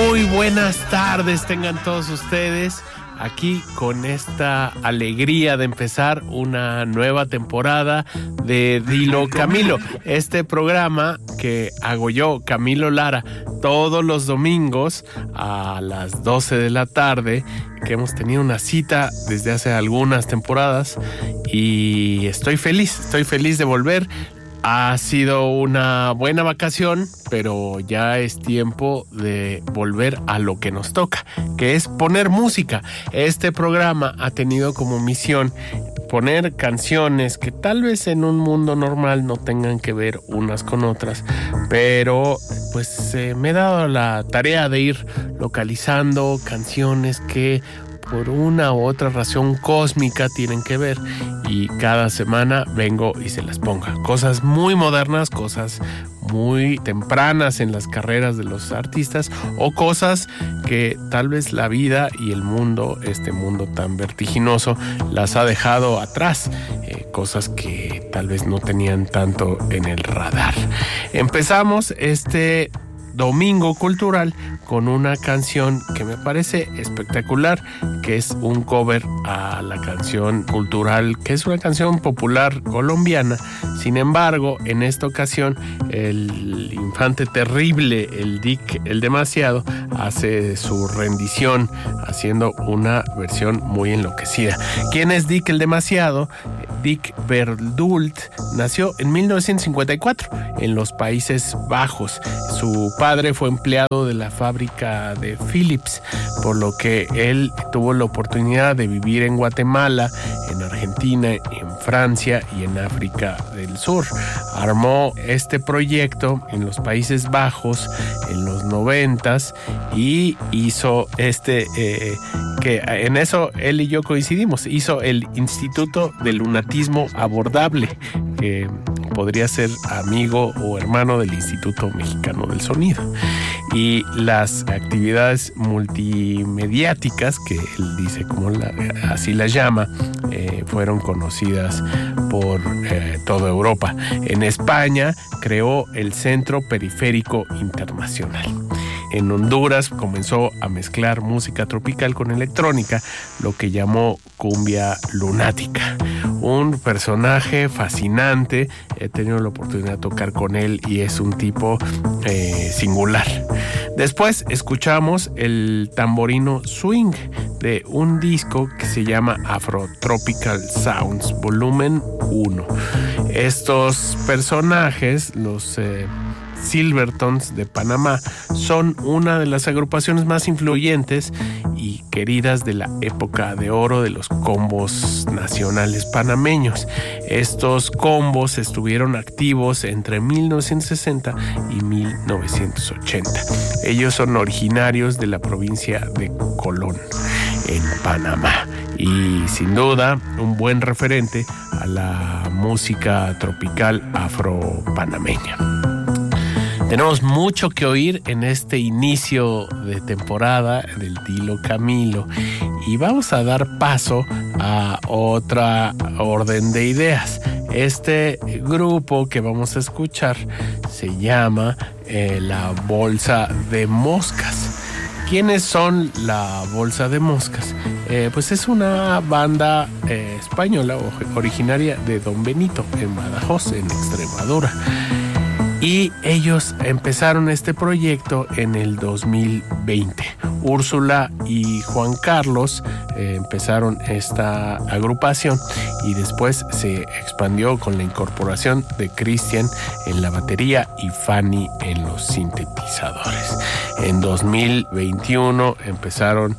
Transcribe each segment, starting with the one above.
Muy buenas tardes tengan todos ustedes aquí con esta alegría de empezar una nueva temporada de Dilo Camilo, este programa que hago yo, Camilo Lara, todos los domingos a las 12 de la tarde, que hemos tenido una cita desde hace algunas temporadas y estoy feliz de volver. Ha sido una buena vacación, pero ya es tiempo de volver a lo que nos toca, que es poner música. Este programa ha tenido como misión poner canciones que tal vez en un mundo normal no tengan que ver unas con otras, pero pues me he dado la tarea de ir localizando canciones que por una u otra razón cósmica tienen que ver, y cada semana vengo y se las pongo. Cosas muy modernas, cosas muy tempranas en las carreras de los artistas, o cosas que tal vez la vida y el mundo, este mundo tan vertiginoso, las ha dejado atrás. Cosas que tal vez no tenían tanto en el radar. Empezamos este Domingo Cultural con una canción que me parece espectacular, que es un cover a la canción cultural, que es una canción popular colombiana. Sin embargo, en esta ocasión el infante terrible, el Dick el Demasiado, hace su rendición haciendo una versión muy enloquecida. ¿Quién es Dick el Demasiado? Dick Verdult nació en 1954 en los Países Bajos. Su padre fue empleado de la fábrica de Philips, por lo que él tuvo la oportunidad de vivir en Guatemala, en Argentina, en Francia y en África del Sur. Armó este proyecto en los Países Bajos en los 90s y hizo que en eso él y yo coincidimos. Hizo el Instituto del Lunatismo Abordable, que podría ser amigo o hermano del Instituto Mexicano del Sonido. Y las actividades multimediáticas, que él dice así las llama, fueron conocidas por toda Europa. En España creó el Centro Periférico Internacional. En Honduras comenzó a mezclar música tropical con electrónica, lo que llamó cumbia lunática. Un personaje fascinante, he tenido la oportunidad de tocar con él y es un tipo singular. Después escuchamos el tamborino swing de un disco que se llama Afro Tropical Sounds Volumen 1. Estos personajes, los Silvertones de Panamá, son una de las agrupaciones más influyentes y queridas de la época de oro de los combos nacionales panameños. Estos combos estuvieron activos entre 1960 y 1980. Ellos son originarios de la provincia de Colón, en Panamá, y sin duda un buen referente a la música tropical afro-panameña. Tenemos mucho que oír en este inicio de temporada del Dilo Camilo y vamos a dar paso a otra orden de ideas. Este grupo que vamos a escuchar se llama La Bolsa de Moscas. ¿Quiénes son La Bolsa de Moscas? Pues es una banda española originaria de Don Benito, en Badajoz, en Extremadura. Y ellos empezaron este proyecto en el 2020. Úrsula y Juan Carlos empezaron esta agrupación y después se expandió con la incorporación de Cristian en la batería y Fanny en los sintetizadores. En 2021 empezaron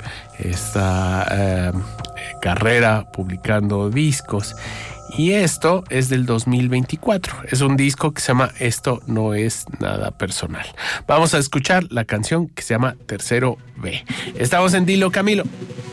esta carrera publicando discos. Y esto es del 2024. Es un disco que se llama Esto No Es Nada Personal. Vamos a escuchar la canción que se llama Tercero B. Estamos en Dilo Camilo.